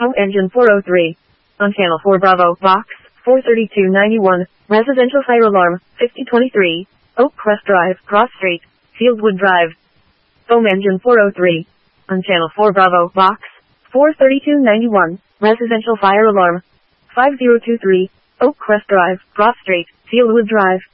Home engine 403. On channel 4 Bravo, box 43291, residential fire alarm 5023, Oak Crest Drive, Cross Street, Fieldwood Drive. Home engine 403. On channel 4 Bravo, box 43291, residential fire alarm 5023, Oak Crest Drive, Cross Street, Fieldwood Drive.